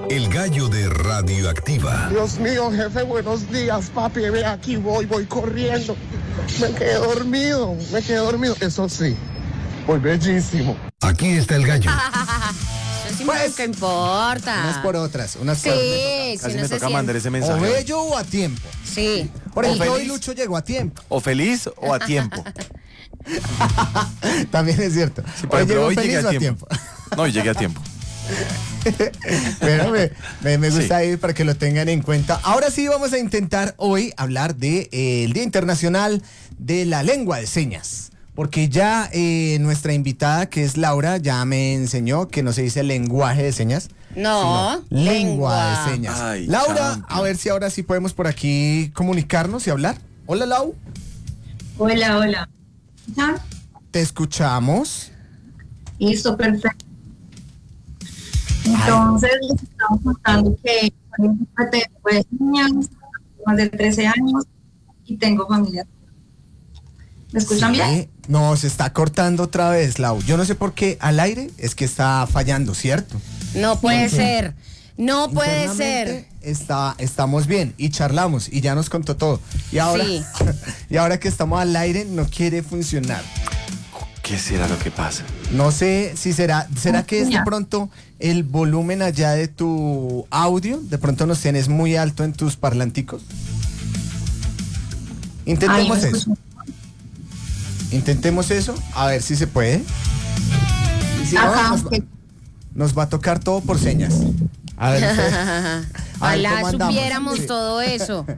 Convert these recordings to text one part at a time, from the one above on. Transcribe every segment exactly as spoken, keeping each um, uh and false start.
El gallo de Radioactiva. Dios mío, jefe, buenos días, papi. Ve aquí, voy, voy corriendo. Me quedé dormido, me quedé dormido. Eso sí, voy bellísimo. Aquí está el gallo. Eso sí, pues, nunca importa. Unas por otras, unas sí, por otras. Sí, Casi si me toca mandar ese O mensaje. bello o a tiempo. Sí. Por ejemplo, feliz. hoy Lucho llegó a tiempo. O feliz o a tiempo. También es cierto. Sí, por hoy ejemplo, llegó hoy feliz llegué o a tiempo. No, llegué a tiempo. Pero me, me, me gusta Sí. ir para que lo tengan en cuenta. Ahora sí vamos a intentar hoy hablar de, eh, el Día Internacional de la Lengua de Señas. Porque ya eh, nuestra invitada, que es Laura, ya me enseñó que no se dice lenguaje de señas. No, sino lengua, lengua. de señas. Ay, Laura, champion. a ver si ahora sí podemos por aquí comunicarnos y hablar. Hola, Lau. Hola, hola. ¿Ya? Te escuchamos. Listo, perfecto. Entonces, les estamos contando que soy intérprete de lengua de señas, más de trece años y tengo familia. ¿Me escuchan Sí. bien? No, se está cortando otra vez, Lau. Yo no sé por qué al aire es que está fallando, ¿cierto? No puede ser. No puede Internamente ser. Está, estamos bien y charlamos y ya nos contó todo. Y ahora, Sí. y ahora que estamos al aire no quiere funcionar. ¿Qué será lo que pasa? No sé si será, ¿será que es de Ya. pronto el volumen allá de tu audio? De pronto nos tienes muy alto en tus parlanticos. Ahí Intentemos me eso. escuchan. Intentemos eso, a ver si se puede. Y si no, Ajá, nos, va, que- nos va a tocar todo por señas. A ver, a ver Ojalá cómo andamos. supiéramos Sí. todo eso.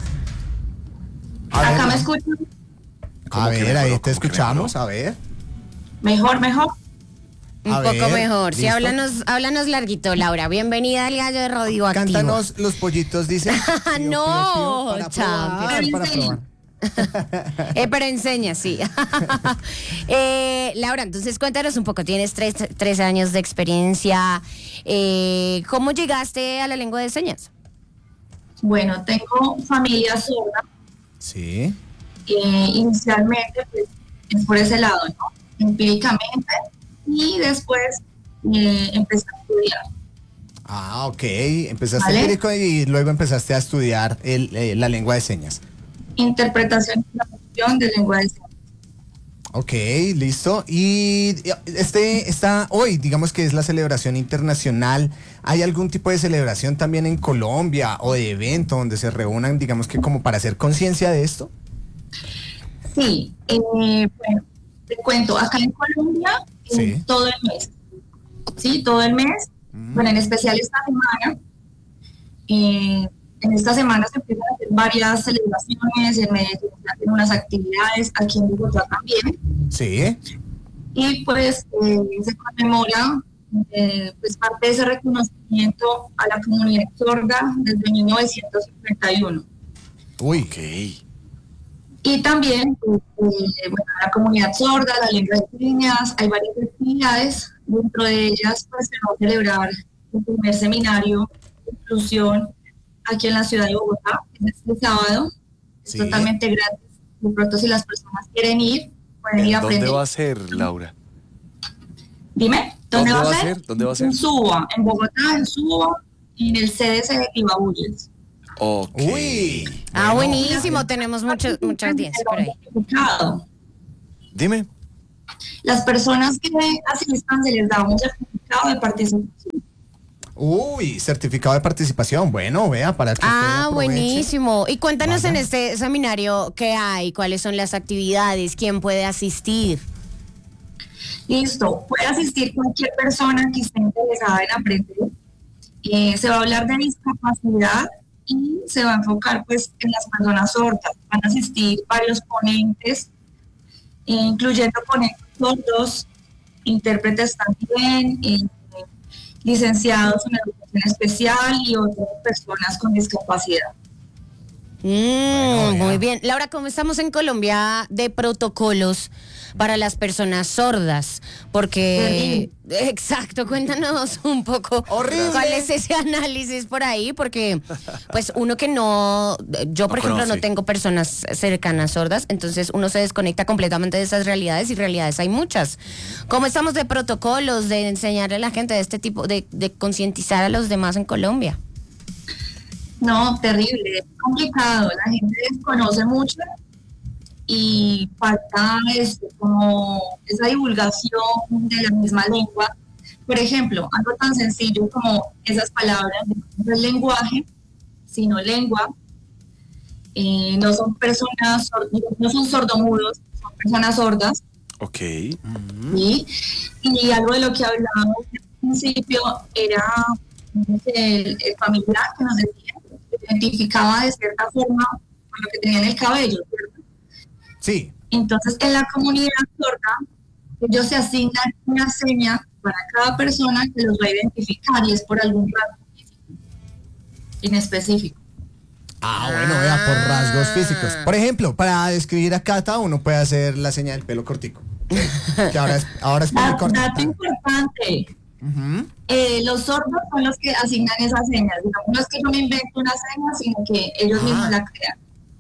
A ver, acá me escuchan. A ¿Cómo que ver, mejoró? ahí ¿Cómo te que escuchamos, mejoró? a ver. Mejor, mejor. Un A poco ver, mejor. Sí, ¿listo? háblanos, háblanos larguito, Laura. Bienvenida al gallo de Radioactivo. Cántanos los pollitos, dice. Pío, No, pío, pío, para champion. probar, para probar. Eh, pero enseña, sí. eh, Laura, entonces cuéntanos un poco. Tienes tres, tres años de experiencia. Eh, ¿Cómo llegaste a la lengua de señas? Bueno, tengo familia sorda. Sí. Eh, inicialmente, pues, es por ese lado, ¿no? Empíricamente. Y después eh, empecé a estudiar. Ah, ok. Empezaste Vale. empírico y luego empezaste a estudiar el, eh, la lengua de señas. Interpretación y traducción de lengua de señas. Ok, listo. Y este está hoy, digamos que es la celebración internacional. ¿Hay algún tipo de celebración también en Colombia o de evento donde se reúnan, digamos que como para hacer conciencia de esto? Sí, eh, bueno, te cuento, acá en Colombia, eh, Sí. todo el mes, sí, todo el mes, Mm. bueno, en especial esta semana, eh, en esta semana se empiezan a hacer varias celebraciones, en Medellín se hacen unas actividades, aquí en Bogotá también, Sí. y pues eh, se conmemora eh, pues parte de ese reconocimiento a la comunidad sorda desde mil novecientos cincuenta y uno. Uy. Ok. Y también, pues, eh, bueno, la comunidad sorda, la lengua de señas, hay varias actividades. Dentro de ellas, pues, se va a celebrar el primer seminario de inclusión aquí en la ciudad de Bogotá, que es este sábado. Es Sí. totalmente gratis. De pronto, si las personas quieren ir, pueden ir a ¿Dónde aprender. va a ser, Laura? Dime, ¿dónde, va a ser? ¿Dónde va a ser? En Suba, en Bogotá, en Suba, y en el C D C de Tibabuyes. Ok. Uy. Ah, Bueno. buenísimo. Tenemos mucho, mucha audiencia por ahí. Certificado. Dime. Las personas que asistan se les da un certificado de participación. Uy, certificado de participación. Bueno, vea, para que usted Ah, aproveche. buenísimo. Y cuéntanos Vaya. en este seminario qué hay, cuáles son las actividades, quién puede asistir. Listo, puede asistir cualquier persona que esté interesada en aprender. Eh, se va a hablar de discapacidad y se va a enfocar pues en las personas sordas. Van a asistir varios ponentes, eh, incluyendo ponentes sordos, intérpretes también, eh, licenciados en educación especial y otras personas con discapacidad. Mm, Bueno, muy vea. bien. Laura, ¿cómo estamos en Colombia de protocolos para las personas sordas? Porque, exacto, cuéntanos un poco Horrible. cuál es ese análisis por ahí, porque pues uno que no, yo por No ejemplo conoce. no tengo personas cercanas sordas, entonces uno se desconecta completamente de esas realidades y realidades hay muchas. ¿Cómo estamos de protocolos, de enseñarle a la gente de este tipo, de, de concientizar a los demás en Colombia? No, terrible, es complicado, la gente desconoce mucho y falta este, como esa divulgación de la misma lengua. Por ejemplo, algo tan sencillo como esas palabras, no es lenguaje, sino lengua. Eh, no son personas, sor- no son sordomudos, son personas sordas. Ok. ¿Sí? Y algo de lo que hablábamos al principio era el, el familiar que nos decía, que identificaba de cierta forma con lo que tenía en el cabello, ¿cierto? Sí. Entonces, en la comunidad sorda, ellos se asignan una seña para cada persona que los va a identificar y es por algún rasgo físico en específico. Ah, bueno, vea, por rasgos físicos. Por ejemplo, para describir a Cata, uno puede hacer la señal del pelo cortico. Que ahora es, ahora es pelo Dato corto. dato importante. Ujú. Eh, los sordos son los que asignan esas señas. Digamos, no es que yo me invento una seña, sino que ellos Ah. mismos la crean.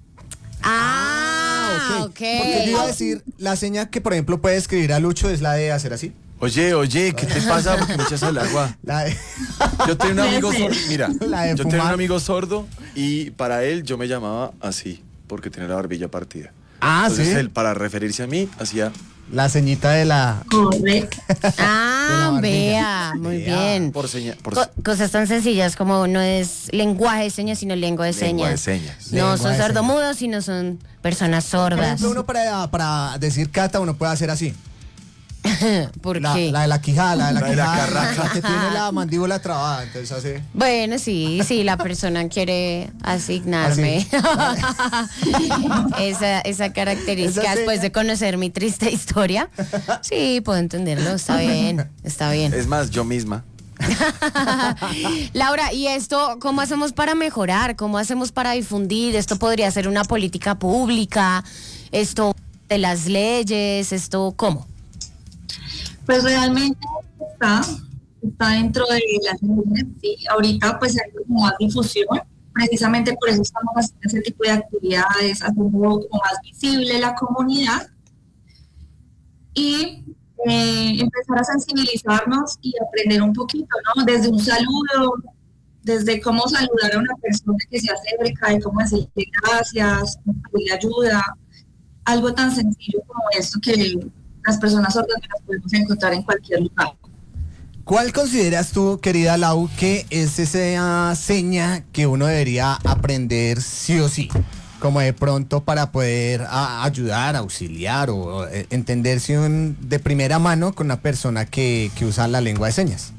Ah, ok. ok. Porque yo iba a decir, la seña que, por ejemplo, puede escribir a Lucho es la de hacer así. Oye, oye, ¿qué te pasa? ¿Por qué me echas al agua? La de... Yo tenía un Puede amigo ser. sordo. Mira, La de yo tenía un fumar. amigo sordo y para él yo me llamaba así, porque tenía la barbilla partida. Ah, Entonces ¿sí? él, para referirse a mí, hacía La ceñita de la... Correcto. De la Ah, barbilla. vea, muy Vea. bien. por seña, por Co- cosas tan sencillas como no es lenguaje de señas, sino lengua de lengua de señas. señas. No Lengua son de sordomudos, sino son personas Por sordas. ejemplo, uno para, para decir Cata, uno puede hacer así. ¿Por La, qué? la de la quijada, la de la La de la quijada. carraca. La que tiene la mandíbula trabada, entonces hace... Bueno, sí, sí, la persona quiere asignarme esa, esa característica Esa después seña. de conocer mi triste historia. Sí, puedo entenderlo, está bien, está bien. Es más, yo misma. Laura, ¿y esto cómo hacemos para mejorar? ¿Cómo hacemos para difundir? ¿Esto podría ser una política pública? ¿Esto de las leyes? ¿Esto cómo? Pues realmente está, está dentro de las leyes, sí. Ahorita pues hay como más difusión, precisamente por eso estamos haciendo ese tipo de actividades, haciendo como más visible la comunidad y eh, empezar a sensibilizarnos y aprender un poquito, ¿no? Desde un saludo, desde cómo saludar a una persona que se acerca, de cómo decirle gracias, pedirle ayuda, algo tan sencillo como esto que las personas sordas las podemos encontrar en cualquier lugar. ¿Cuál consideras tú, querida Lau, que es esa seña que uno debería aprender sí o sí? Como de pronto para poder a, ayudar, auxiliar o eh, entenderse un- de primera mano con una persona que, que usa la lengua de señas.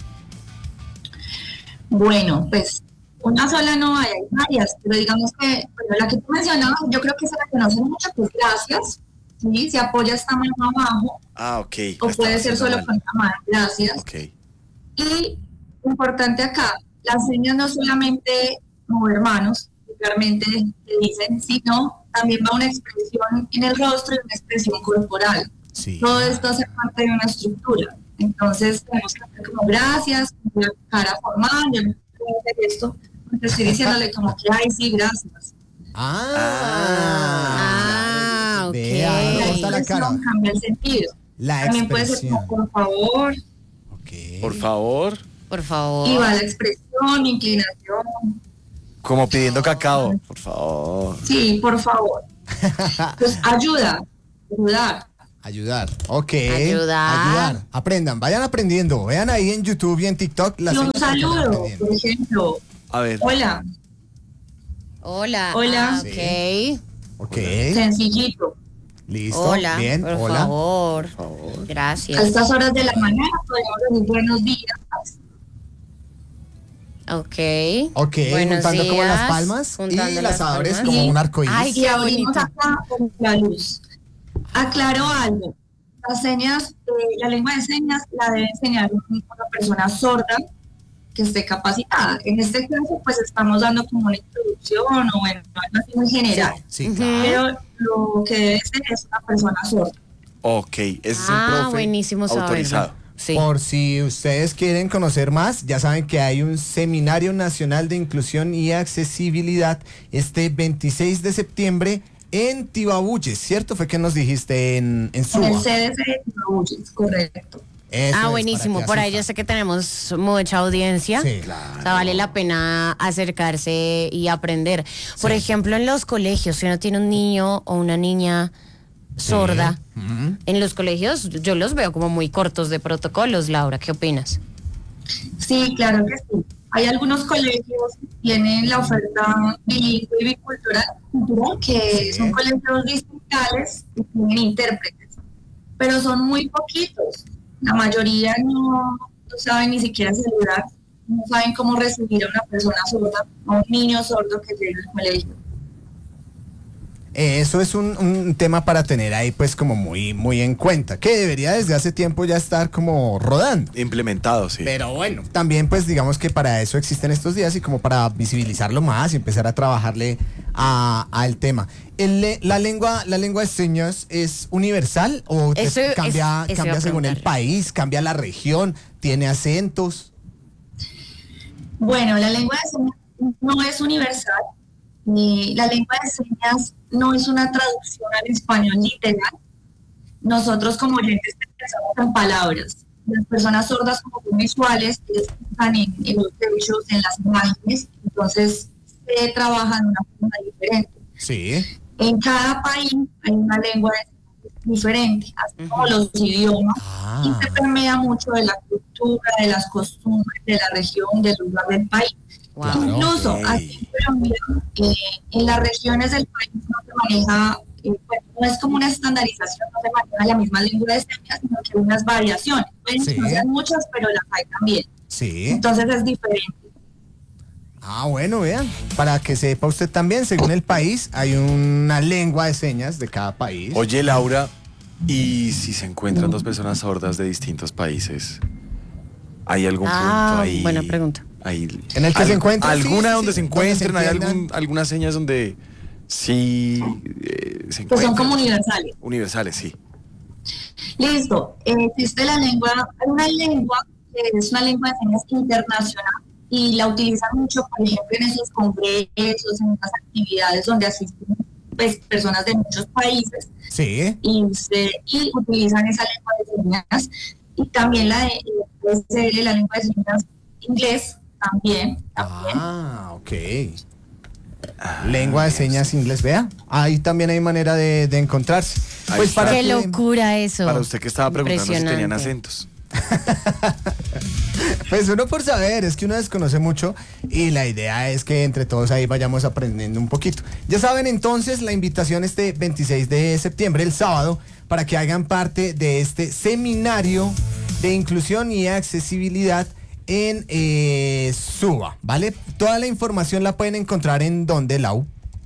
Bueno, pues una sola no hay, hay varias, pero digamos que bueno, la que tú mencionabas, yo creo que se la conoce mucho, pues gracias, ¿sí? Se apoya esta mano abajo, Ah, ok. o la puede estaba ser haciendo solo mal. con la mano, gracias. Ok. Y importante acá, las señas no solamente mover manos, claramente te dicen, sino también va una expresión en el rostro y una expresión corporal. Sí. Todo esto hace parte de una estructura. Entonces tenemos que hacer como gracias, con la cara formal, yo no puedo hacer esto, porque estoy diciéndole como que, ay, sí, gracias. Ah, ok. Vea, La no corta la cara. expresión cambia el sentido. La También puede ser como, expresión. por favor, Ok. Por favor, Por favor. y va la expresión, inclinación. como pidiendo cacao. Por favor. Sí, por favor. Pues ayuda, ayudar. Ayudar. Ok. Ayudar. Ayudar. Aprendan, vayan aprendiendo. Vean ahí en YouTube y en TikTok las Y un señas para que vayan saludo, aprendiendo. por ejemplo. A ver. Hola, Hola. Hola. Ah, ok. Ok. sencillito. Listo. Hola. Bien. Por Hola. favor. Por favor. A Gracias. estas horas de la mañana podemos decir buenos días. Ok. Ok. Buenos Juntando como las días, palmas juntando y las las abres palmas. como un arcoíris. Ay, Y qué abrimos bonito. acá con la luz. Aclaro algo. Las señas, eh, la lengua de señas la debe enseñar una persona sorda que esté capacitada. En este caso, pues estamos dando como una introducción o bueno, algo así muy general. Sí, Ujú. claro. Pero lo que debe ser es una persona sorda. Ok, ese es un Ah, profe buenísimo saberlo. autorizado. Sí. Por si ustedes quieren conocer más, ya saben que hay un Seminario Nacional de Inclusión y Accesibilidad este veintiséis de septiembre en Tibabuyes, ¿cierto? Fue que nos dijiste en, en En Suba. el C D C de Tibabuyes, correcto. Eso Ah, es, buenísimo. para que Por ahí asistan. yo sé que tenemos mucha audiencia. Sí, O sea, vale la pena acercarse y aprender. Por Sí. ejemplo, en los colegios, si uno tiene un niño o una niña sorda, Ujú. en los colegios yo los veo como muy cortos de protocolos. Laura, ¿qué opinas? Sí, claro que sí. Hay algunos colegios que tienen la oferta bilingüe y bicultural, cultural, que Sí. son colegios distritales y tienen intérpretes, pero son muy poquitos. La mayoría no, no saben ni siquiera saludar, no saben cómo recibir a una persona sorda, a un niño sordo que llega al colegio. Eh, Eso es un, un tema para tener ahí pues como muy, muy en cuenta, que debería desde hace tiempo ya estar como rodando. Implementado, sí. Pero bueno, también pues digamos que para eso existen estos días y como para visibilizarlo más y empezar a trabajarle a- al tema. El le- la lengua la lengua de señas es universal o te- Eso es- cambia, eso cambia iba a según el preguntarle. país, cambia la región, tiene acentos. Bueno, la lengua de señas no es universal. Ni la lengua de señas no es una traducción al español literal. Nosotros como oyentes pensamos en palabras. Las personas sordas como son visuales, ellas piensan en, en los hechos, en las imágenes, entonces se trabaja de una forma diferente. Sí. En cada país hay una lengua de señas diferente, así como los idiomas, Ah. y se permea mucho de la cultura, de las costumbres, de la región, del lugar del país. Wow. Incluso Ok. aquí en Colombia, eh, en las regiones del país no se maneja, eh, bueno, no es como una estandarización, no se maneja la misma lengua de señas, sino que hay unas variaciones. Pueden Sí. no ser muchas, pero las hay también. Sí. Entonces es diferente. Ah, bueno, vean, para que sepa usted también, según el país, hay una lengua de señas de cada país. Oye, Laura, ¿y si se encuentran dos personas sordas de distintos países? ¿Hay algún Ah, punto ahí? buena pregunta. Ahí, En el que se encuentren, sí, ¿Alguna sí, donde sí, se donde encuentren? se ¿Hay entiendan. algún, algunas señas donde sí eh, se Pues son encuentran? como universales. Universales, sí. Listo. Eh, existe la lengua, hay una lengua que es una lengua de señas internacional y la utilizan mucho, por ejemplo, en esos congresos, en esas actividades donde asisten pues, personas de muchos países Sí. y, se, y utilizan esa lengua de señas. Y también la de puede ser la lengua de señas inglés, también. también. Ah, ok. Lengua de señas inglés, vea. Ahí también hay manera de, de encontrarse. Ahí Pues está. para Qué que- locura eso. Para usted que estaba preguntando si tenían Impresionante. acentos. Pues uno por saber, es que uno desconoce mucho y la idea es que entre todos ahí vayamos aprendiendo un poquito. Ya saben entonces la invitación este veintiséis de septiembre, el sábado, para que hagan parte de este seminario de inclusión y accesibilidad en eh, Suba, ¿vale? Toda la información la pueden encontrar en donde, Lau.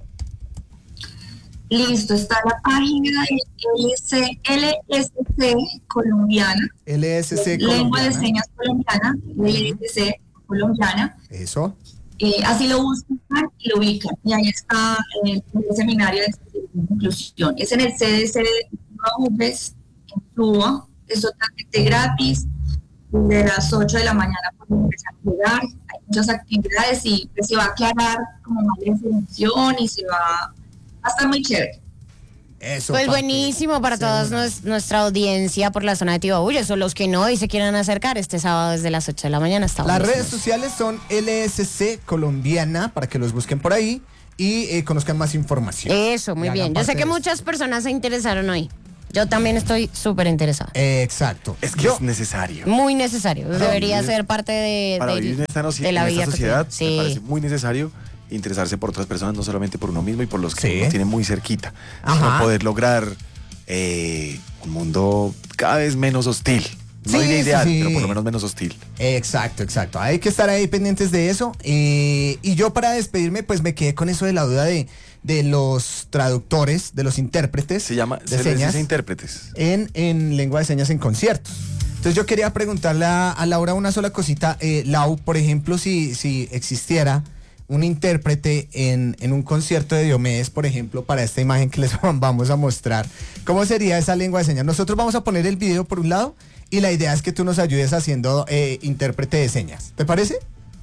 Listo, está la página de L S L S C colombiana, L S C lengua de colombiana. señas colombiana, L S C colombiana. Eso. Eh, así lo buscan y lo ubican. Y ahí está el, el seminario de inclusión. Es en el C D C de Tibabuyes, en Cuba. Es totalmente gratis. De las ocho de la mañana pueden empezar a llegar. Hay muchas actividades y pues, se va a aclarar como más la información y se va a estar muy chévere. Eso. Pues para que buenísimo para se toda unan. nues- nuestra audiencia por la zona de Tibabuyes o los que no y se quieran acercar este sábado desde las ocho de la mañana hasta Las buenísimo. redes sociales son L S C colombiana para que los busquen por ahí y eh, conozcan más información. Eso, muy Y hagan bien. Yo parte sé que de esto. muchas personas se interesaron hoy. Yo también estoy súper interesada. Eh, exacto. Es que Yo- es necesario. Muy necesario. Debería vivir- ser parte de, Para del- vivir en esta, noci- de la en esta vida sociedad cotidiana. me Sí. parece muy necesario interesarse por otras personas, no solamente por uno mismo y por los que Sí. uno tiene muy cerquita, Ajá. sino poder lograr eh, un mundo cada vez menos hostil. No Sí, diría sí, ideal, sí. pero por lo menos menos hostil. Exacto, exacto. Hay que estar ahí pendientes de eso. Eh, y yo para despedirme, pues me quedé con eso de la duda de, de los traductores, de los intérpretes Se llama de se les señas dice intérpretes. en, en lengua de señas en conciertos. Entonces yo quería preguntarle a, a Laura una sola cosita. Eh, Lau, por ejemplo, si, si existiera un intérprete en, en un concierto de Diomedes, por ejemplo, para esta imagen que les vamos a mostrar, ¿cómo sería esa lengua de señas? Nosotros vamos a poner el video por un lado y la idea es que tú nos ayudes haciendo eh, intérprete de señas. ¿Te parece?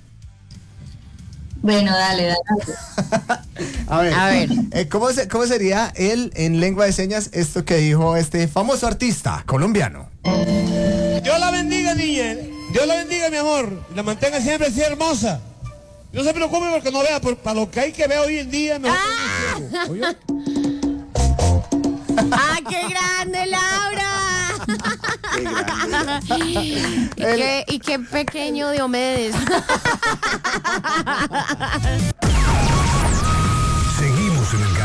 Bueno, dale, dale. A ver, A ver. eh, ¿cómo, se- ¿cómo sería él en lengua de señas esto que dijo este famoso artista colombiano? Dios la bendiga, niña. Dios la bendiga, mi amor. Y la mantenga siempre así hermosa. No se preocupe porque no vea, por, para lo que hay que ver hoy en día, mejor que no ciego. ¡Ah, qué grande, Laura! Qué grande. y, qué, y qué pequeño Diomedes. Seguimos en el gallo.